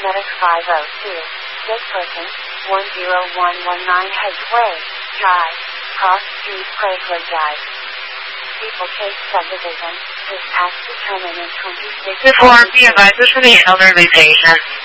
Medic 502, dead person, 10119 Hedge Way, Drive, Cross Street, Craigwood Drive. People Chase Subdivision, dispatch determined in 26... Before, be advised, this is the elderly patient.